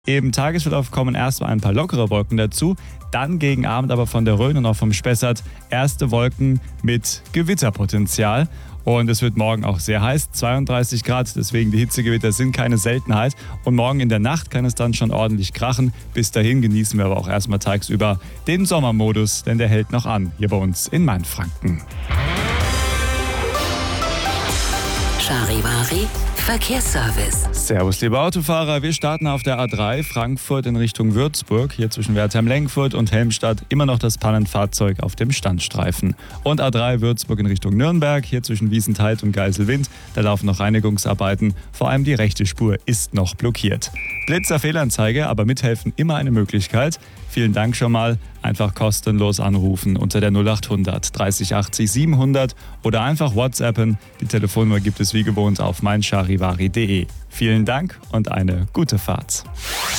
Im Tagesverlauf kommen erstmal ein paar lockere Wolken dazu, dann gegen Abend aber von der Rhön und auch vom Spessart erste Wolken mit Gewitterpotenzial. Und es wird morgen auch sehr heiß, 32 Grad, deswegen die Hitzegewitter sind keine Seltenheit. Und morgen in der Nacht kann es dann schon ordentlich krachen. Bis dahin genießen wir aber auch erstmal tagsüber den Sommermodus, denn der hält noch an, hier bei uns in Mainfranken. Charivari Verkehrsservice. Servus, liebe Autofahrer. Wir starten auf der A3 Frankfurt in Richtung Würzburg. Hier zwischen Wertheim-Lenkfurt und Helmstadt immer noch das Pannenfahrzeug auf dem Standstreifen. Und A3 Würzburg in Richtung Nürnberg. Hier zwischen Wiesentheid und Geiselwind. Da laufen noch Reinigungsarbeiten. Vor allem die rechte Spur ist noch blockiert. Blitzerfehlanzeige, aber mithelfen immer eine Möglichkeit. Vielen Dank schon mal. Einfach kostenlos anrufen unter der 0800 30 80 700 oder einfach WhatsAppen. Die Telefonnummer gibt es wie gewohnt auf meincharivari.de. Vielen Dank und eine gute Fahrt.